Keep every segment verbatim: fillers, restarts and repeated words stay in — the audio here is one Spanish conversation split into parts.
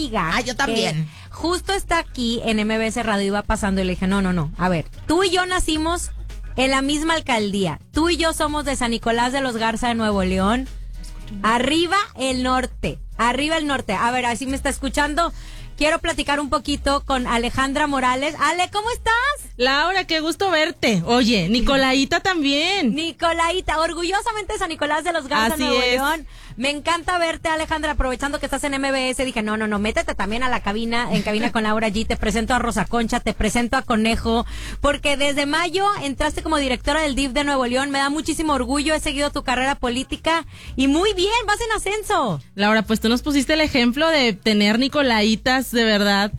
amiga. Ah, yo también. Justo está aquí en M B S Radio, iba pasando y le dije, no, no, no, a ver, tú y yo nacimos en la misma alcaldía. Tú y yo somos de San Nicolás de los Garza de Nuevo León. Arriba el norte, arriba el norte. A ver, así me está escuchando. Quiero platicar un poquito con Alejandra Morales. Ale, ¿cómo estás? Laura, qué gusto verte. Oye, Nicolaíta también. Nicolaíta, orgullosamente de San Nicolás de los Garza, Así Nuevo es. León. Me encanta verte, Alejandra, aprovechando que estás en M B S. Dije, no, no, no, métete también a la cabina, en cabina con Laura G. Te presento a Rosa Concha, te presento a Conejo, porque desde mayo entraste como directora del D I F de Nuevo León. Me da muchísimo orgullo, he seguido tu carrera política y muy bien, vas en ascenso. Laura, pues tú nos pusiste el ejemplo de tener Nicolaitas de verdad,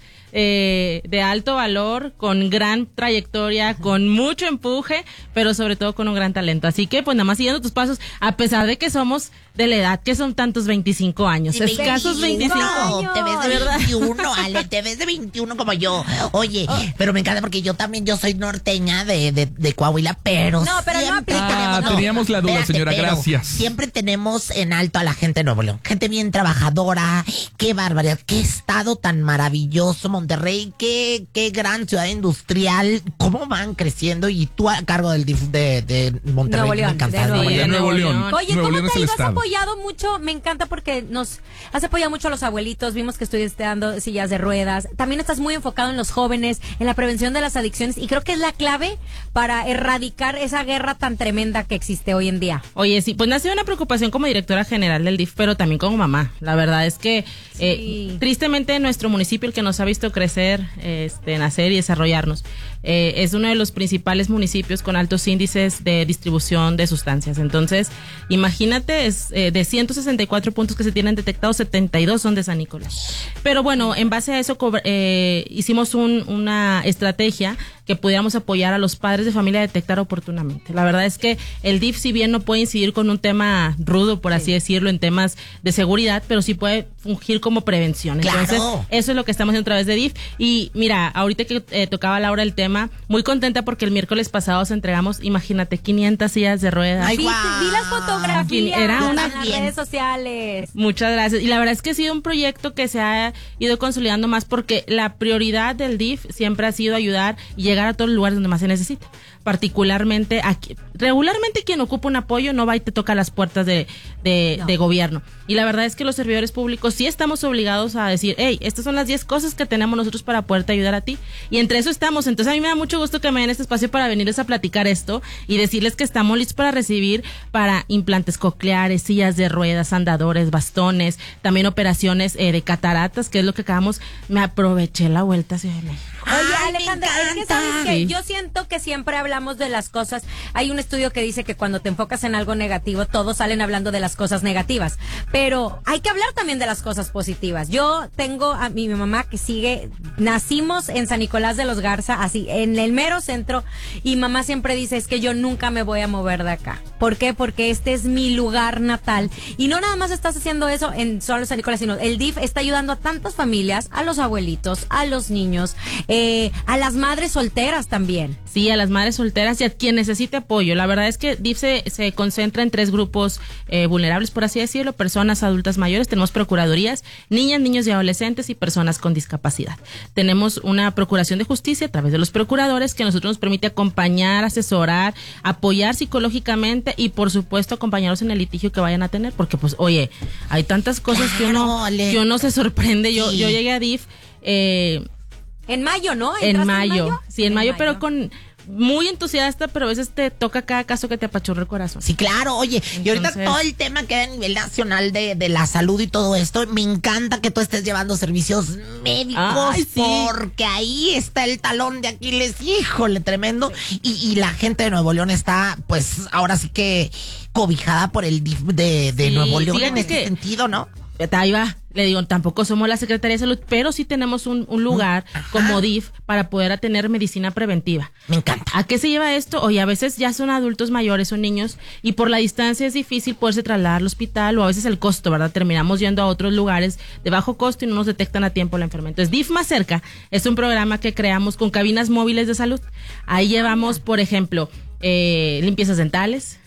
eh, de alto valor, con gran trayectoria, con mucho empuje, pero sobre todo con un gran talento. Así que pues nada más siguiendo tus pasos, a pesar de que somos de la edad que son tantos veinticinco años, Sí, escasos veinticinco. No, te ves de ¿verdad? veintiuno, Ale, te ves de veintiuno como yo. Oye, Oh. pero me encanta porque yo también, yo soy norteña de, de, de Coahuila, pero No, pero no siempre aplica. tenemos... Ah, no, teníamos la duda, espérate, señora, pero gracias. Siempre tenemos en alto a la gente de Nuevo León. Gente bien trabajadora, qué barbaridad, qué estado tan maravilloso, Monterrey, qué, qué gran ciudad industrial, cómo van creciendo y tú a cargo del D I F de, de Monterrey. Nuevo León, me encanta. de Nuevo De León. Nuevo León. Oye, Nuevo ¿cómo León es te el has estado. apoyado mucho? Me encanta porque nos has apoyado mucho a los abuelitos. Vimos que estuviste dando sillas de ruedas. También estás muy enfocado en los jóvenes, en la prevención de las adicciones. Y creo que es la clave para erradicar esa guerra tan tremenda que existe hoy en día. Oye, sí, pues nació una preocupación como directora general del D I F, pero también como mamá. La verdad es que Sí. eh, tristemente nuestro municipio, el que nos ha visto crecer, este, nacer y desarrollarnos, eh, es uno de los principales municipios con altos índices de distribución de sustancias. Entonces, imagínate, es, eh, de ciento sesenta y cuatro puntos que se tienen detectados, setenta y dos son de San Nicolás. Pero bueno, en base a eso cobr- eh, hicimos un, una estrategia que pudiéramos apoyar a los padres de familia a detectar oportunamente. La verdad es que el D I F, si bien no puede incidir con un tema rudo, por así decirlo, en temas de seguridad, pero sí puede fungir como prevención. ¡Claro! Entonces, eso es lo que estamos haciendo a través de D I F. Y mira, ahorita que eh, tocaba Laura el tema, muy contenta porque el miércoles pasado se entregamos, imagínate, quinientas sillas de ruedas. Ay, vi, guau. vi las fotografías Era una- en las redes sociales. Muchas gracias. Y la verdad es que ha sido un proyecto que se ha ido consolidando más porque la prioridad del D I F siempre ha sido ayudar y llegar a todos los lugares donde más se necesita. Particularmente aquí, regularmente quien ocupa un apoyo no va y te toca las puertas de, de, No. de gobierno. Y la verdad es que los servidores públicos sí estamos obligados a decir, hey, estas son las diez cosas que tenemos nosotros para poderte ayudar a ti. Y entre eso estamos. Entonces a mí me da mucho gusto que me den este espacio para venirles a platicar esto y decirles que estamos listos para recibir para implantes cocleares, sillas de ruedas, andadores, bastones, también operaciones eh, de cataratas, que es lo que acabamos. Me aproveché la vuelta a Ciudad de México. Oye, Ay, me Alejandra, es que encanta. sabes que Sí. yo siento que siempre hablamos de las cosas. Hay un estudio que dice que cuando te enfocas en algo negativo, todos salen hablando de las cosas negativas. Pero hay que hablar también de las cosas positivas. Yo tengo a mi, mi mamá que sigue, nacimos en San Nicolás de los Garza, así, en el mero centro, y mamá siempre dice, es que yo nunca me voy a mover de acá. ¿Por qué? Porque este es mi lugar natal. Y no nada más estás haciendo eso en solo San Nicolás, sino el D I F está ayudando a tantas familias, a los abuelitos, a los niños, eh, a las madres solteras también. Sí, a las madres solteras y a quien necesite apoyo. La verdad es que D I F se, se concentra en tres grupos eh, vulnerables, por así decirlo: personas adultas mayores, tenemos procuradurías, niñas, niños y adolescentes y personas con discapacidad. Tenemos una procuración de justicia a través de los procuradores que a nosotros nos permite acompañar, asesorar, apoyar psicológicamente y por supuesto acompañarlos en el litigio que vayan a tener, porque pues oye, hay tantas cosas que uno, Claro, Ale. que uno se sorprende. Yo, Sí. yo llegué a D I F eh, En mayo, ¿no? en ¿Entraste mayo, sí, en, mayo, pero con muy entusiasta, pero a veces te toca cada caso que te apachurra el corazón. Sí, claro, oye, y ahorita Entonces- todo el tema que hay a nivel nacional de, de la salud y todo esto, me encanta que tú estés llevando servicios médicos, Ay, sí. porque ahí está el talón de Aquiles, híjole, tremendo, y, y la gente de Nuevo León está, pues, ahora sí que cobijada por el D I F de, de Sí, Nuevo León en fíjate este que- sentido, ¿no? Ahí va, le digo, tampoco somos la Secretaría de Salud, pero sí tenemos un, un lugar como D I F para poder tener medicina preventiva. Me encanta. ¿A qué se lleva esto? Oye, a veces ya son adultos mayores, son niños, y por la distancia es difícil poderse trasladar al hospital, o a veces el costo, ¿verdad? Terminamos yendo a otros lugares de bajo costo y no nos detectan a tiempo la enfermedad. Entonces, D I F Más Cerca es un programa que creamos con cabinas móviles de salud. Ahí llevamos, por ejemplo, eh, limpiezas dentales,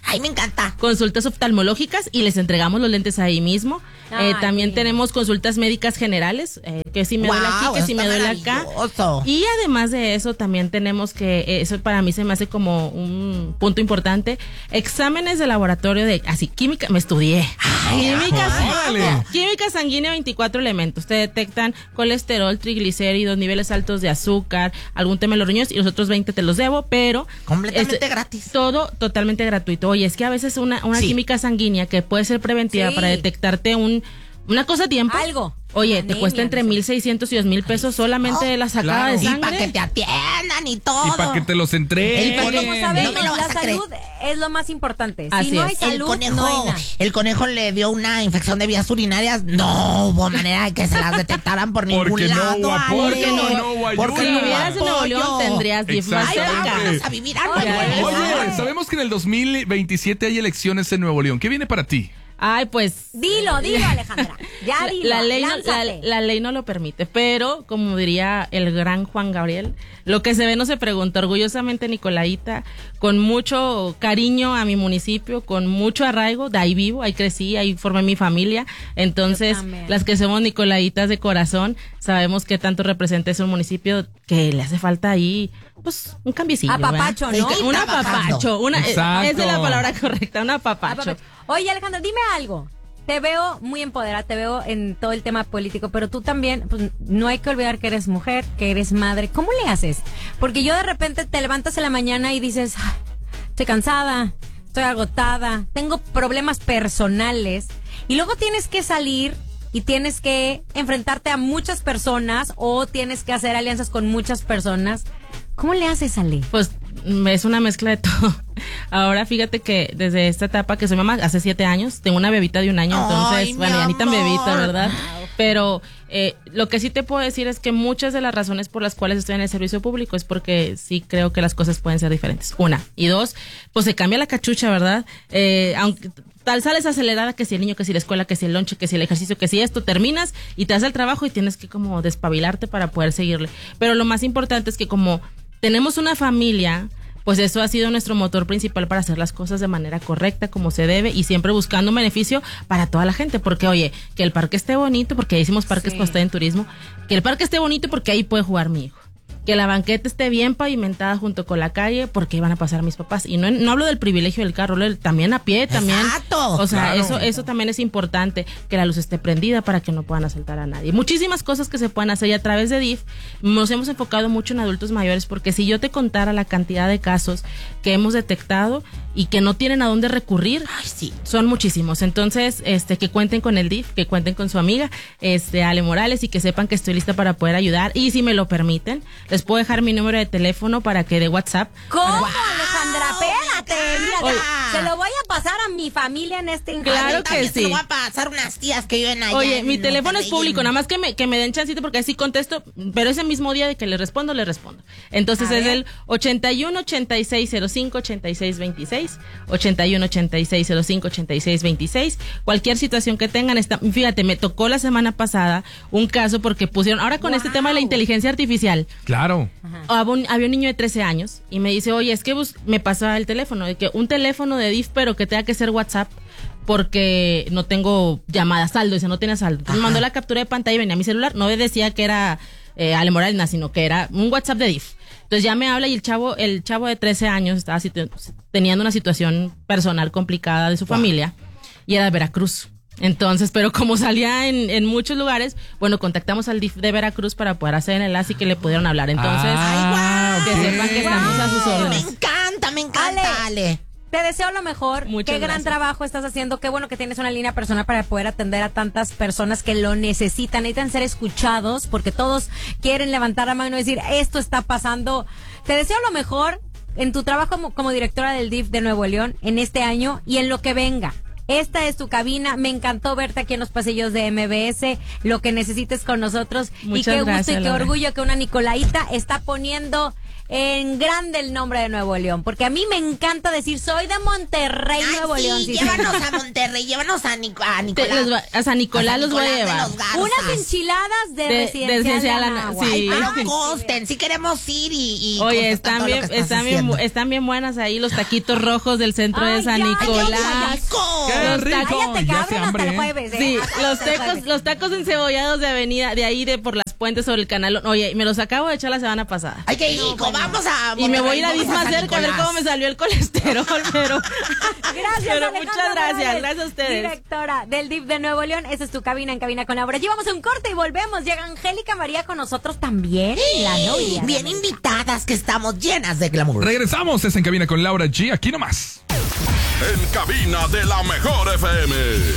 Ay, me encanta. Consultas oftalmológicas y les entregamos los lentes ahí mismo. Ay, eh, también mira. tenemos consultas médicas generales, eh, que si me Wow, duele aquí, que si está me duele acá. maravilloso. Y además de eso, también tenemos que, eh, eso para mí se me hace como un punto importante, exámenes de laboratorio de, así, química, me estudié. Química, órale. química sanguínea, veinticuatro elementos. Te detectan colesterol, triglicéridos, niveles altos de azúcar, algún tema de los riñones y los otros veinte te los debo, pero... Completamente este, gratis. Todo totalmente gratuito. Oye, es que a veces una, una Sí. química sanguínea que puede ser preventiva Sí. para detectarte un una cosa a tiempo. Algo. Oye, te Anemia, cuesta entre no sé. mil seiscientos y dos mil pesos solamente de la sacada claro. de Y sangre. para que te atiendan y todo. Y para que te los entreguen. El Pero conejo, como no sabemos, me lo vas la a creer. salud es lo más importante. Así si no es. hay El salud, conejo, no hay nada. el conejo le dio una infección de vías urinarias. No hubo manera de que se las detectaran por ningún Porque no lado. hubo apoyo, Ale. no hubo ayuda. Porque Si no hubo vivieras en Nuevo León, apoyo. tendrías D I F más Ay, Exactamente. cerca. vamos a vivir a Oye, Nuevo León. Oye, sabemos que en el dos mil veintisiete hay elecciones en Nuevo León. ¿Qué viene para ti? Ay, pues... Dilo, dilo, Alejandra. Ya dilo. La ley, no, la, lánzate. la ley no lo permite, pero como diría el gran Juan Gabriel, lo que se ve no se pregunta. Orgullosamente Nicolaita, con mucho cariño a mi municipio, con mucho arraigo, de ahí vivo, ahí crecí, ahí formé mi familia. Entonces, Yo también. las que somos Nicolaitas de corazón, sabemos que tanto representa ese municipio que le hace falta ahí, pues, un cambiecillo. Apapacho, ¿verdad? ¿no? Un Trabajando. apapacho, una, eh, Exacto. esa es la palabra correcta, un apapacho. Apapacho. Oye, Alejandra, dime algo. Te veo muy empoderada, te veo en todo el tema político, pero tú también, pues no hay que olvidar que eres mujer, que eres madre. ¿Cómo le haces? Porque yo de repente te levantas en la mañana y dices, "Ay, estoy cansada, estoy agotada, tengo problemas personales", y luego tienes que salir y tienes que enfrentarte a muchas personas o tienes que hacer alianzas con muchas personas. ¿Cómo le haces, Ale? Pues mm, es una mezcla de todo. Ahora fíjate que desde esta etapa que soy mamá, hace siete años, tengo una bebita de un año, entonces, Ay, mi bueno, ya ni tan amor. bebita, ¿verdad? Pero eh, lo que sí te puedo decir es que muchas de las razones por las cuales estoy en el servicio público es porque sí creo que las cosas pueden ser diferentes. Una. Y dos, pues se cambia la cachucha, ¿verdad? Eh, aunque tal sales acelerada, que si el niño, que si la escuela, que si el lonche, que si el ejercicio, que si esto, terminas y te das el trabajo y tienes que como despabilarte para poder seguirle. Pero lo más importante es que como tenemos una familia, pues eso ha sido nuestro motor principal para hacer las cosas de manera correcta, como se debe, y siempre buscando un beneficio para toda la gente, porque oye, que el parque esté bonito, porque ahí hicimos parques Sí. para estar en turismo, que el parque esté bonito porque ahí puede jugar mi hijo, que la banqueta esté bien pavimentada junto con la calle porque iban a pasar mis papás, y no, no hablo del privilegio del carro, hablo del- también a pie, también. Exacto. O sea, Claro. eso, eso también es importante, que la luz esté prendida para que no puedan asaltar a nadie. Muchísimas cosas que se pueden hacer, y a través de D I F nos hemos enfocado mucho en adultos mayores, porque si yo te contara la cantidad de casos que hemos detectado y que no tienen a dónde recurrir, Ay, sí. son muchísimos. Entonces, este, que cuenten con el D I F, que cuenten con su amiga, este, Ale Morales, y que sepan que estoy lista para poder ayudar. Y si me lo permiten, les puedo dejar mi número de teléfono para que de WhatsApp. ¿Cómo, Wow, Alejandra? Espérate, mira, Oye. se lo voy a pasar a mi familia en este instante. Claro A mí también que se sí. lo voy a pasar unas tías que viven allá. Oye, en mi teléfono es Monterrey, público, en- nada más que me, que me den chancito porque así contesto, pero ese mismo día de que le respondo, le respondo. Entonces A es ver. el ochenta y uno, ochenta y seis cero cinco, ochenta y seis veintiséis, ochenta y uno, ochenta y seis cero cinco, ochenta y seis veintiséis. Cualquier situación que tengan, está, fíjate, me tocó la semana pasada un caso porque pusieron, ahora con este Wow. tema de la inteligencia artificial, Claro. había un, había un niño de trece años y me dice, oye, es que bus me pasa el teléfono, de que un teléfono de D I F, pero que tenga que ser WhatsApp, porque no tengo llamada, saldo, dice, no tiene saldo. Entonces me mandó la captura de pantalla y venía a mi celular, no decía que era eh, Ale Morales, nada, sino que era un WhatsApp de D I F. Entonces ya me habla y el chavo, el chavo de trece años estaba situ- teniendo una situación personal complicada de su familia y era de Veracruz. Entonces, pero como salía en, en muchos lugares, bueno, contactamos al D I F de Veracruz para poder hacer el enlace y que le pudieron hablar. Entonces, Ah, que ok. sepan que estamos a sus Me órdenes. encanta, me encanta, Ale. Te deseo lo mejor. Muchas Qué gran gracias. trabajo estás haciendo. Qué bueno que tienes una línea personal para poder atender a tantas personas que lo necesitan. Necesitan ser escuchados porque todos quieren levantar la mano y decir, esto está pasando. Te deseo lo mejor en tu trabajo como, como directora del D I F de Nuevo León en este año y en lo que venga. Esta es tu cabina. Me encantó verte aquí en los pasillos de M B S. Lo que necesites con nosotros. Muchas y qué gusto gracias, y qué Laura. orgullo que una Nicolaita está poniendo en grande el nombre de Nuevo León, porque a mí me encanta decir, soy de Monterrey, Ay, Nuevo sí, León. Sí, llévanos señor. a Monterrey, llévanos a, Nic- a Te- Nicolás. los va- a San Nicolás A San los voy a Nicolás de llevar. los Garzas. Unas enchiladas de, De- residencial de residencial de Ana- Anáhuac. sí. Pero Ay, costen, si queremos ir y, y Oye, constatar están todo lo bien, que estás están bien, haciendo. bu- están bien buenas ahí los taquitos rojos del centro Ay, de San ya, Nicolás. ya, ya, ¡Rico! ¡Qué Los rico! Cállate, que Ya abren hace hasta hambre, el ¿eh? jueves, ¿eh? Sí, Hasta los el tacos, jueves. los tacos encebollados de avenida, de ahí de por las puentes sobre el canal. Oye, me los acabo de echar la semana pasada. Ay, qué rico, vamos a Y me voy a ir a Monterrey, ir más vamos cerca a ver San cómo me salió el colesterol, pero... Gracias, Pero Alejandra muchas gracias, Morales, gracias a ustedes. Directora del D I F de Nuevo León. Esa es tu cabina, en cabina con Laura. Llevamos un corte y volvemos. Llega Angélica María con nosotros también. La novia. Bien invitadas que estamos llenas de glamour. Regresamos, es En Cabina con Laura G, aquí nomás. En cabina de la mejor F M.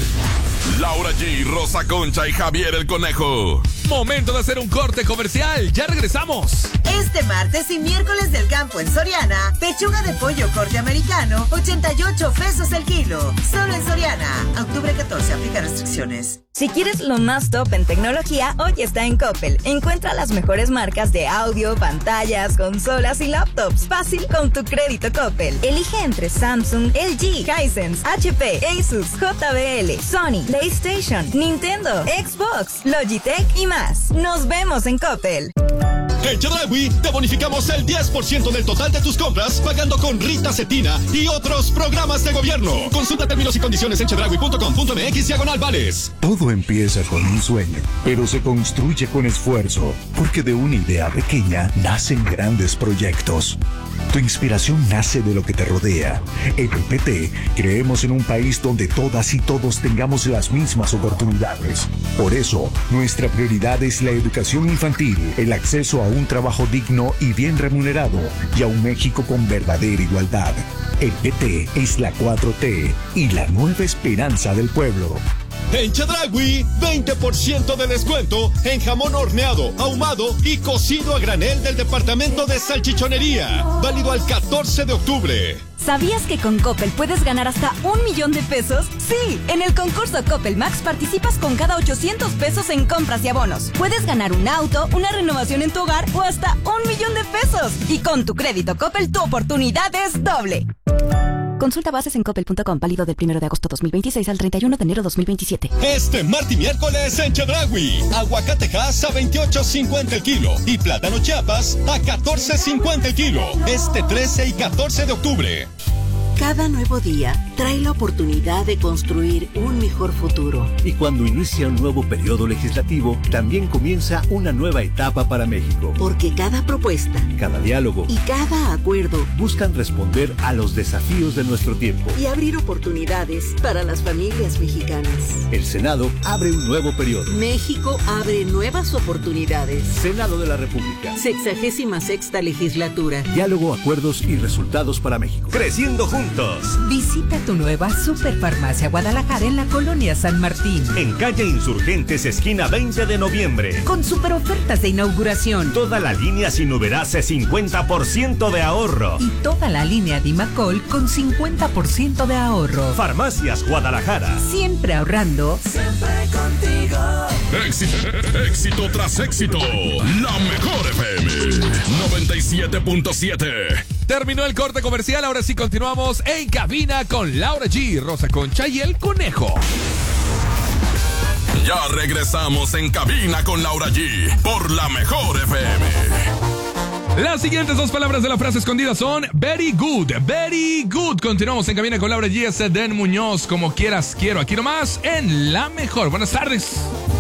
Laura G, Rosa Concha y Javier el Conejo. Momento de hacer un corte comercial, ya regresamos. Este martes y miércoles del campo en Soriana, pechuga de pollo corte americano, ochenta y ocho pesos el kilo. Solo en Soriana. Octubre catorce, aplica restricciones. Si quieres lo más top en tecnología, hoy está en Coppel. Encuentra las mejores marcas de audio, pantallas, consolas y laptops. Fácil con tu crédito Coppel. Elige entre Samsung, L G, Hisense, H P, Asus, J B L, Sony, PlayStation, Nintendo, Xbox, Logitech y más. Nos vemos en Coppel. En Chedraui te bonificamos el diez por ciento del total de tus compras pagando con Rita Cetina y otros programas de gobierno. Consulta términos y condiciones en chedraui punto com punto m x diagonal vales. Todo empieza con un sueño, pero se construye con esfuerzo, porque de una idea pequeña nacen grandes proyectos. Tu inspiración nace de lo que te rodea. En el P T creemos en un país donde todas y todos tengamos las mismas oportunidades. Por eso, nuestra prioridad es la educación infantil, el acceso a un trabajo digno y bien remunerado, y a un México con verdadera igualdad. El P T es la cuatro T y la nueva esperanza del pueblo. En Chedraui, veinte por ciento de descuento en jamón horneado, ahumado y cocido a granel del departamento de salchichonería. Válido al catorce de octubre. ¿Sabías que con Coppel puedes ganar hasta un millón de pesos? Sí, en el concurso Coppel Max participas con cada ochocientos pesos en compras y abonos. Puedes ganar un auto, una renovación en tu hogar o hasta un millón de pesos. Y con tu crédito Coppel tu oportunidad es doble. Consulta bases en coppel punto com, válido del primero de agosto dos mil veintiséis al treinta y uno de enero dos mil veintisiete. Este martes y miércoles en Chedraui, aguacatejas a veintiocho cincuenta el kilo y plátano Chiapas a catorce cincuenta el kilo. Este trece y catorce de octubre. Cada nuevo día trae la oportunidad de construir un mejor futuro. Y cuando inicia un nuevo periodo legislativo, también comienza una nueva etapa para México. Porque cada propuesta Cada diálogo y cada acuerdo buscan responder a los desafíos de nuestro tiempo. y abrir oportunidades para las familias mexicanas. El Senado abre un nuevo periodo. México abre nuevas oportunidades. Senado de la República. Sexagésima sexta legislatura. Diálogo, acuerdos y resultados para México. Creciendo juntos. Visita tu nueva Superfarmacia Guadalajara en la colonia San Martín. En calle Insurgentes, esquina veinte de noviembre. Con super ofertas de inauguración. Toda la línea sin Uberase cincuenta por ciento de ahorro. Y toda la línea Dimacol con cincuenta por ciento de ahorro. Farmacias Guadalajara. Siempre ahorrando. Éxito, éxito tras éxito. La mejor F M. noventa y siete punto siete. Terminó el corte comercial, ahora sí continuamos En Cabina con Laura G, Rosa Concha y el Conejo. Ya regresamos en cabina con Laura G por la mejor F M. Las siguientes dos palabras de la frase escondida son very good, very good. Continuamos en Cabina con Laura G, es Den Muñoz, como quieras quiero. Aquí nomás en La Mejor. Buenas tardes.